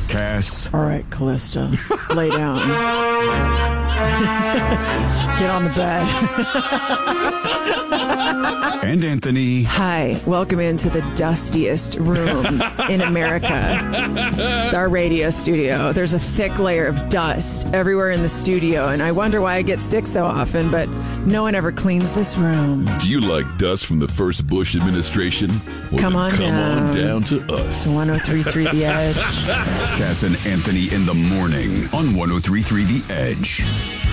Cass. All right, Callista, lay down. Get on the bed. And Anthony. Hi, welcome into the dustiest room in America. It's our radio studio. There's a thick layer of dust everywhere in the studio, and I wonder why I get sick so often, but no one ever cleans this room. Do you like dust from the first Bush administration? Well, Come on down to us. 103.3 The Edge. Cass and Anthony in the morning on 103.3 The Edge.